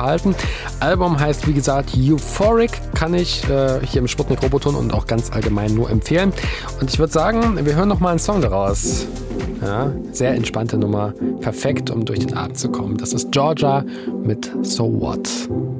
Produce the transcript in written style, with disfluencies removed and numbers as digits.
unterhalten. Album heißt, wie gesagt, Euphoric, kann ich hier im Sputnik Roboton und auch ganz allgemein nur empfehlen. Und ich würde sagen, wir hören noch mal einen Song daraus. Ja, sehr entspannte Nummer, perfekt, um durch den Abend zu kommen. Das ist Georgia mit So What.